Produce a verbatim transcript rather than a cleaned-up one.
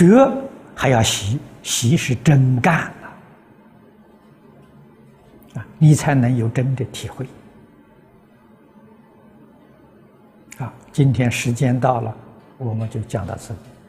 学还要习，习是真干啊，啊，你才能有真的体会。啊，今天时间到了，我们就讲到这里。